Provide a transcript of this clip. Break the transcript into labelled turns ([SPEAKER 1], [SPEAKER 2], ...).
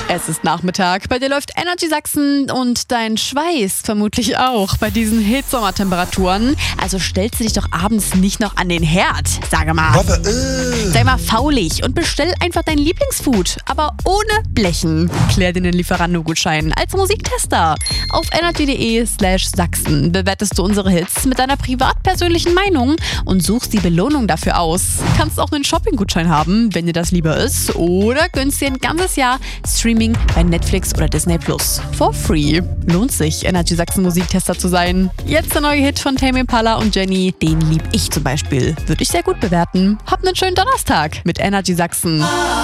[SPEAKER 1] Es ist Nachmittag, bei dir läuft Energy Sachsen und dein Schweiß vermutlich auch bei diesen Hitsommertemperaturen. Also stellst du dich doch abends nicht noch an den Herd, sage mal. Sei mal faulig und bestell einfach dein Lieblingsfood, aber ohne Blechen. Klär dir den Lieferando-Gutschein als Musiktester. Auf energy.de/Sachsen bewertest du unsere Hits mit deiner privat-persönlichen Meinung und suchst die Belohnung dafür aus. Kannst auch einen Shopping-Gutschein haben, wenn dir das lieber ist, oder gönnst dir ein ganzes Jahr Streaming bei Netflix oder Disney Plus. For free. Lohnt sich, Energy Sachsen Musiktester zu sein. Jetzt der neue Hit von Tame Impala und Jenny. Den lieb ich zum Beispiel. Würde ich sehr gut bewerten. Habt einen schönen Donnerstag mit Energy Sachsen.